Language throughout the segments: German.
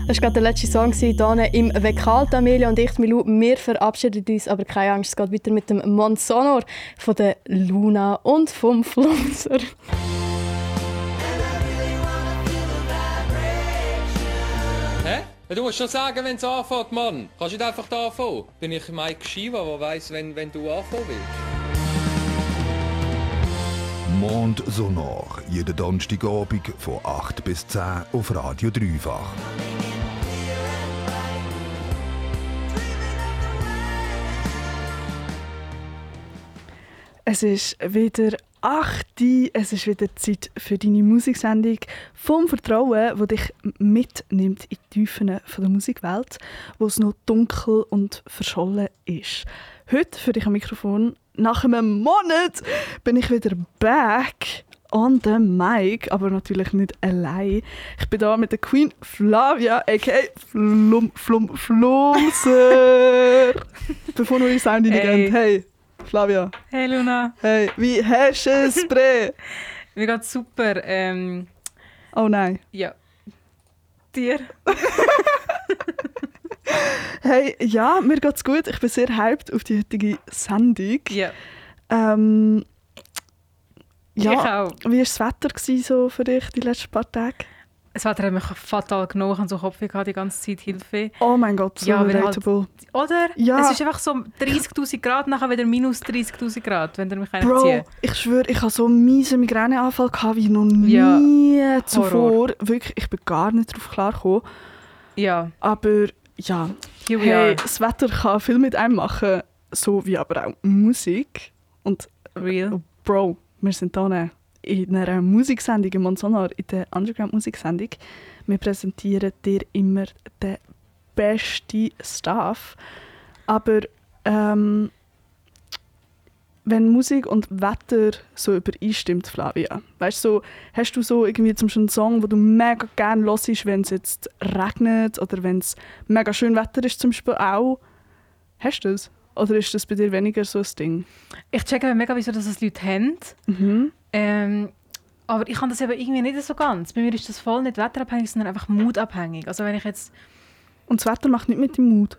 Das war gerade der letzte Song hier im Vekalt. Amelia und ich, Milou, wir verabschieden uns, aber keine Angst, es geht weiter mit dem Mond Sonor von der Luna und vom Flunzer. Hä? Du musst schon sagen, wenn es anfängt, Mann. Kannst du nicht einfach da anfangen? Bin ich Mike Shiva, der weiss, wenn du anfangen willst. Mond Sonor, jeden Donnerstagabend von 8 bis 10 auf Radio Dreifach. Es ist wieder 8 Uhr, es ist wieder Zeit für deine Musiksendung vom Vertrauen, das dich mitnimmt in die Tiefen der Musikwelt, wo es noch dunkel und verschollen ist. Heute für dich am Mikrofon, nach einem Monat, bin ich wieder back on the mic, aber natürlich nicht allein. Ich bin da mit der Queen Flavia, a.k.a. Flumser. Bevor wir die Sound reingehen, hey Flavia. Hey Luna. Hey, wie hast du es, Bre? Mir geht's super. Oh nein. Ja. Dir? Hey, ja, mir geht's gut. Ich bin sehr hyped auf die heutige Sendung. Ja. Ja, Ich auch. Wie war das Wetter so für dich die letzten paar Tage? Das Wetter hat mich fatal genommen. Ich hatte so Kopfweh die ganze Zeit, Hilfe. Oh mein Gott, so Ja, weil relatable. Oder? Ja. Es ist einfach so 30'000 Grad, nachher wieder minus 30'000 Grad, wenn ihr mich Bro, ziehen. ich schwöre, ich hatte so einen miesen Migräneanfall wie noch nie zuvor. Wirklich, ich bin gar nicht darauf klargekommen. Ja. Aber ja, Here we hey, are. das Wetter kann viel mit einem machen, so wie aber auch Musik. Und Real. Bro, wir sind hier in einer Musiksendung, im Mond Sonor, in der Underground-Musiksendung. Wir präsentieren dir immer den besten Stuff. Aber wenn Musik und Wetter so übereinstimmt, Flavia, weißt du, so, hast du so irgendwie zum Beispiel einen Song, den du mega gerne hörst, wenn es jetzt regnet oder wenn es mega schön Wetter ist zum Beispiel auch? Hast du das? Oder ist das bei dir weniger so ein Ding? Ich checke mega, wieso das Leute haben. Mhm. Aber ich kann das eben irgendwie nicht so ganz. Bei mir ist das voll nicht wetterabhängig, sondern einfach moodabhängig. Also wenn ich jetzt Und das Wetter macht nicht mit dem Mut?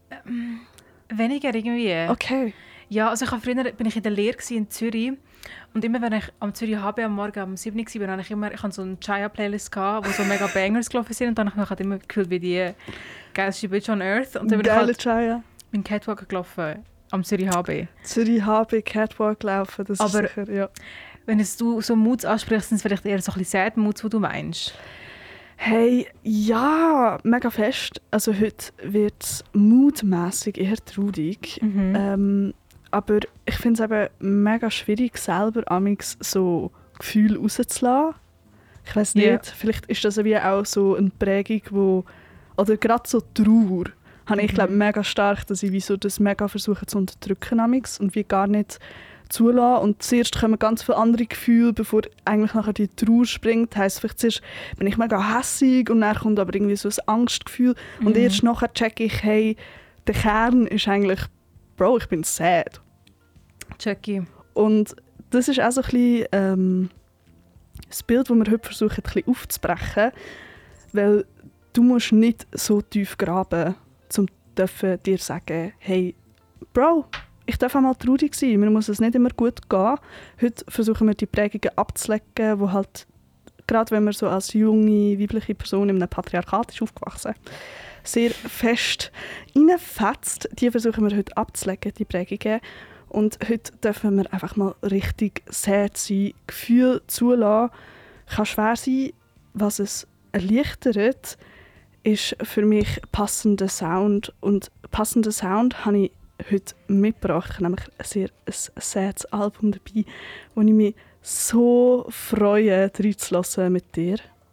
weniger irgendwie. Okay. Ja, also früher bin ich in der Lehre in Zürich und immer wenn ich am Zürich HB am Morgen um 7 Uhr war, hatte ich so eine Chaya-Playlist, wo so mega Bangers gelaufen sind und dann habe ich halt immer gefühlt wie die geilste Bitch on Earth. Und dann bin ich Geile halt Chaya. mit dem Catwalk gelaufen am Zürich HB. Zürich HB Catwalk laufen, das Aber ist sicher, ja. wenn du so Moods ansprichst, sind es vielleicht eher so ein bisschen Sad Moods, die du meinst. Hey, ja, mega fest. Also heute wird es moodmässig eher traurig. Aber ich finde es eben mega schwierig, selber amix so Gefühle rauszulassen. Ich weiss nicht, Ja. vielleicht ist das wie auch so eine Prägung, wo, oder gerade so Trauer, habe ich glaube mega stark, dass ich wie so das mega versuche zu unterdrücken amix und wie gar nicht zulassen. Und zuerst kommen ganz viele andere Gefühle, bevor eigentlich nachher die Trauer springt. Heisst, vielleicht zuerst bin ich mega hässig und dann kommt aber irgendwie so ein Angstgefühl. Und erst nachher checke ich, hey, der Kern ist eigentlich, Bro, ich bin sad. Jackie. Und das ist auch so ein bisschen das Bild, das wir heute versuchen ein bisschen aufzubrechen. Weil du musst nicht so tief graben, um dir sagen, hey, Bro, ich darf auch mal traurig sein, mir muss es nicht immer gut gehen. Heute versuchen wir die Prägungen abzulecken, wo halt, gerade wenn man so als junge, weibliche Person in einem Patriarchat ist aufgewachsen, sehr fest reinfetzt. Die versuchen wir heute abzulecken, die Prägungen. Und heute dürfen wir einfach mal richtig sad sein, Gefühle zulassen. Kann schwer sein, was es erleichtert, ist für mich passender Sound. Und passender Sound habe ich heute mitgebracht. Ich habe nämlich ein sades Album dabei, wo ich mich so freue, reinzulassen mit dir.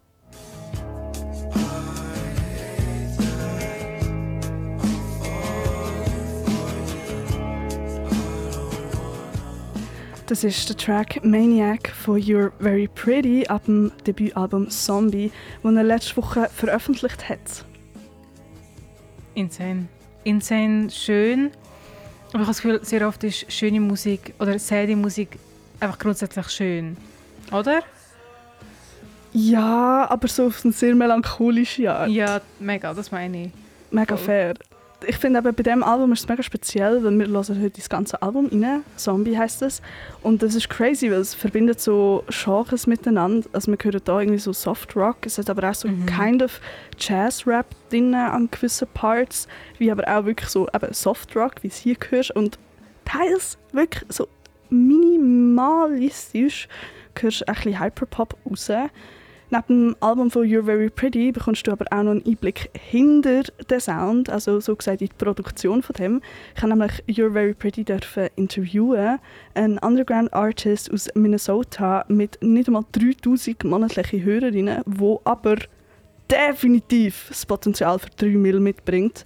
Das ist der Track Maniac von You're Very Pretty ab dem Debütalbum Zombie, das er letzte Woche veröffentlicht hat. Insane. Insane schön. Aber ich habe das Gefühl, sehr oft ist schöne Musik oder sad Musik einfach grundsätzlich schön. Oder? Ja, aber so auf eine sehr melancholische Art. Ja, mega, das meine ich. Mega Voll. fair. Ich finde aber bei diesem Album ist es mega speziell, weil wir hören heute das ganze Album rein. Zombie heisst es. Und das ist crazy, weil es verbindet so Genres miteinander. Also wir hören da irgendwie so Soft Rock, es hat aber auch so kind of Jazz-Rap drin an gewissen Parts, wie aber auch wirklich so eben Soft Rock, wie es hier hörst. Und teils wirklich so minimalistisch hörst du ein bisschen Hyperpop raus. Neben dem Album von You're Very Pretty bekommst du aber auch noch einen Einblick hinter den Sound, also so gesagt in die Produktion von dem. Ich habe nämlich You're Very Pretty dürfen interviewen, einen Underground-Artist aus Minnesota mit nicht einmal 3000 monatlichen Hörerinnen, wo aber definitiv das Potenzial für 3 Mil mitbringt.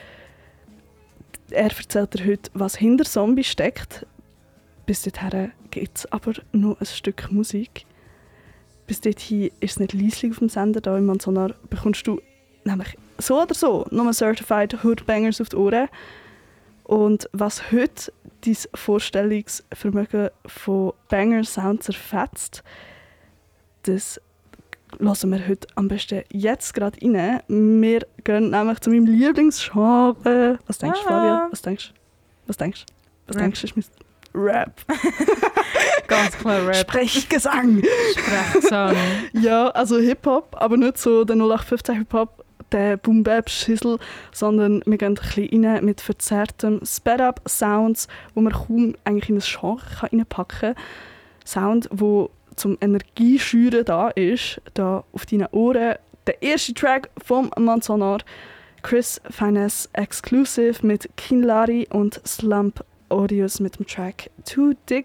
Er erzählt dir heute, was hinter Zombie steckt. Bis dahin gibt es aber noch ein Stück Musik. Bis dorthin ist es nicht leislich auf dem Sender, da im Manzanar bekommst du nämlich so oder so nur Certified Hoodbangers auf die Ohren. Und was heute dein Vorstellungsvermögen von Banger-Sound zerfetzt, das hören wir heute am besten jetzt gerade rein. Wir gehen nämlich zu meinem Lieblingsgenre. Was denkst du, Flavia? Was denkst du, ist mein Rap? Ganz klar Rap. Sprechgesang! Sprechgesang. Ja, also Hip-Hop, aber nicht so der 0815 Hip-Hop, der Boom-Bap-Schissel, sondern wir gehen ein bisschen rein mit verzerrtem Sped-Up-Sounds, wo man kaum eigentlich in ein Genre reinpacken kann. Sound, wo zum Energieschüren da ist, da auf deinen Ohren. Der erste Track vom Manzanar, Chris Finesse Exclusive mit Kinlari und Slump Audios mit dem Track Too Dig